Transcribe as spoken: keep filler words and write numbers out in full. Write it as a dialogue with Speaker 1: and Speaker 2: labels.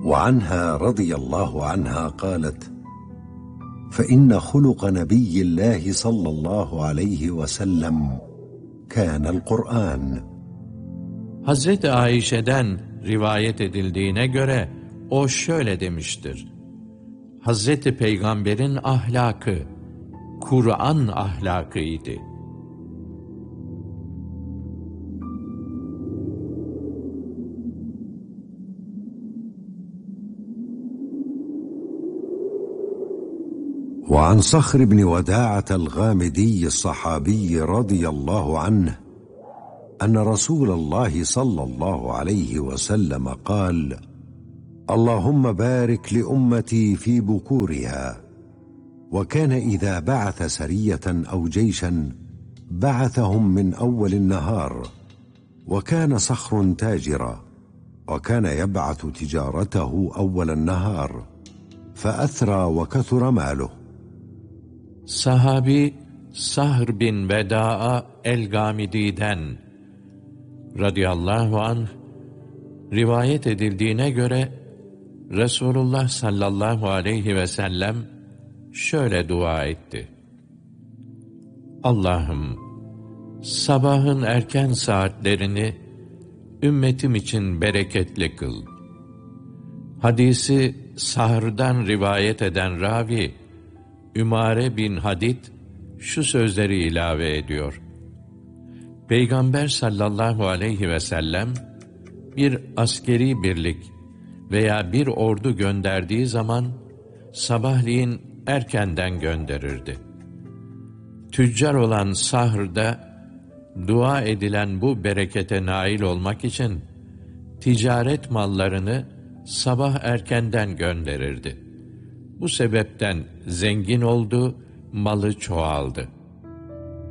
Speaker 1: وعنها رضي الله عنها قالت: فإن خلق نبي الله صلى الله عليه وسلم كان القرآن.
Speaker 2: Hazreti Ayşe'den rivayet edildiğine göre o şöyle demiştir: Hazreti Peygamber'in ahlakı, Kur'an ahlakıydı.
Speaker 1: وعن صخر بن وداعة الغامدي الصحابي رضي الله عنه أن رسول الله صلى الله عليه وسلم قال: اللهم بارك لأمتي في بكورها. وكان إذا بعث سرية أو جيشا بعثهم من أول النهار. وكان صخر تاجرا، وكان يبعث تجارته أول النهار فأثرى وكثر ماله.
Speaker 2: Sahabi Sahr bin Veda'a el-Gamidi'den radıyallahu anh rivayet edildiğine göre Resulullah sallallahu aleyhi ve sellem şöyle dua etti: Allah'ım, sabahın erken saatlerini ümmetim için bereketli kıl. Hadisi Sahr'dan rivayet eden ravi Ümare bin Hadid şu sözleri ilave ediyor: Peygamber sallallahu aleyhi ve sellem bir askeri birlik veya bir ordu gönderdiği zaman sabahleyin erkenden gönderirdi. Tüccar olan Sahr'da dua edilen bu berekete nail olmak için ticaret mallarını sabah erkenden gönderirdi. Bu sebepten zengin oldu, malı çoğaldı.